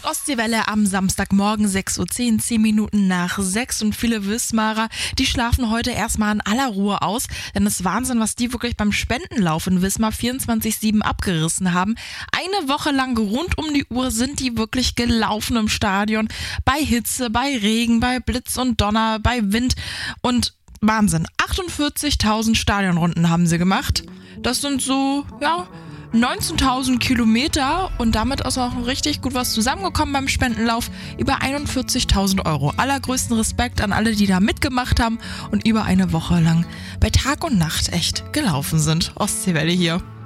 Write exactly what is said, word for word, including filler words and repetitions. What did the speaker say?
Ostseewelle am Samstagmorgen sechs Uhr zehn, zehn Minuten nach sechs und viele Wismarer, die schlafen heute erstmal in aller Ruhe aus, denn es ist Wahnsinn, was die wirklich beim Spendenlauf in Wismar vierundzwanzig sieben abgerissen haben. Eine Woche lang rund um die Uhr sind die wirklich gelaufen im Stadion, bei Hitze, bei Regen, bei Blitz und Donner, bei Wind und Wahnsinn, achtundvierzigtausend Stadionrunden haben sie gemacht. Das sind so, ja, neunzehntausend Kilometer und damit ist auch richtig gut was zusammengekommen beim Spendenlauf. Über einundvierzigtausend Euro. Allergrößten Respekt an alle, die da mitgemacht haben und über eine Woche lang bei Tag und Nacht echt gelaufen sind. Ostseewelle hier.